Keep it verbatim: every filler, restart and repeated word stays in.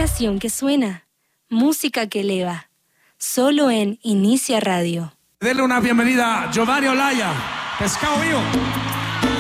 Inspiración que suena, música que eleva, solo en Inicia Radio. Denle una bienvenida a Giovanni Olaya, Pescado Vivo.